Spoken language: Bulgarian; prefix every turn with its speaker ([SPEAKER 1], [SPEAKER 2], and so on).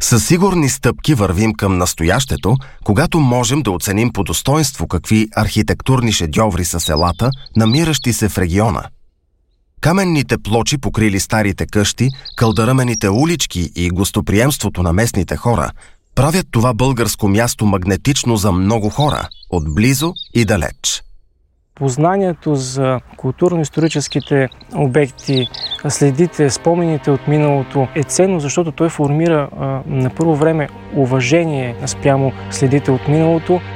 [SPEAKER 1] Със сигурни стъпки вървим към настоящето, когато можем да оценим по достоинство какви архитектурни шедьоври са селата, намиращи се в региона. Каменните плочи покрили старите къщи, кълдъръмените улички и гостоприемството на местните хора правят това българско място магнетично за много хора, отблизо и далеч.
[SPEAKER 2] Познанието за културно-историческите обекти, следите, спомените от миналото е ценно, защото той формира на първо време уважение спрямо следите от миналото